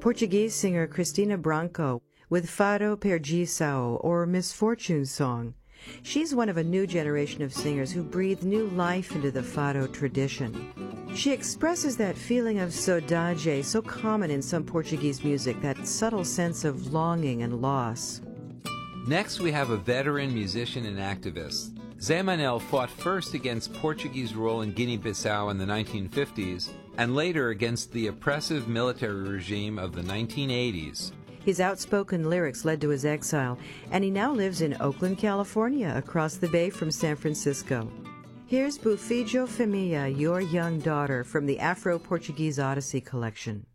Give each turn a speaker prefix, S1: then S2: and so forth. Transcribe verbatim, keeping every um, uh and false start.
S1: Portuguese singer Cristina Branco with Fado Perdição, or Misfortune Song. She's one of a new generation of singers who breathe new life into the Fado tradition. She expresses that feeling of saudade so common in some Portuguese music, that subtle sense of longing and loss.
S2: Next, we have a veteran musician and activist. Zé Manel fought first against Portuguese rule in Guinea-Bissau in the nineteen fifties and later against the oppressive military regime of the nineteen eighties.
S1: His outspoken lyrics led to his exile, and he now lives in Oakland, California, across the bay from San Francisco. Here's Bufijo Família, Your Young Daughter, from the Afro-Portuguese Odyssey collection.